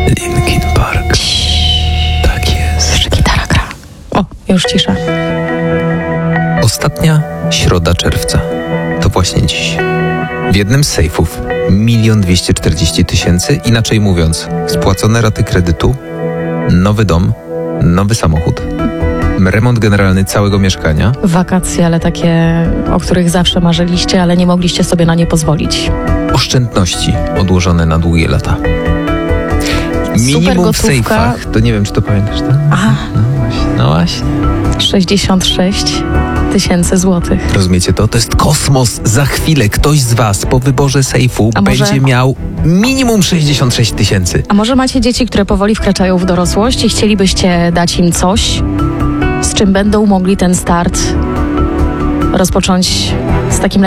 Linkin Park. Tak jest. Gitara gra. O, już cisza. Ostatnia środa czerwca. To właśnie dziś. W jednym z sejfów 1 240 000, inaczej mówiąc, spłacone raty kredytu, nowy dom, nowy samochód, remont generalny całego mieszkania, Wakacje, ale takie, o których zawsze marzyliście, ale nie mogliście sobie na nie pozwolić. oszczędności odłożone na długie lata. Minimum w gotówka. sejfach, to nie wiem, czy to pamiętasz, tak? A, No właśnie. 66 000 złotych. Rozumiecie to? To jest kosmos. Za chwilę ktoś z was po wyborze sejfu A może- będzie miał minimum 66 000. A może macie dzieci, które powoli wkraczają w dorosłość i chcielibyście dać im coś, z czym będą mogli ten start rozpocząć z takim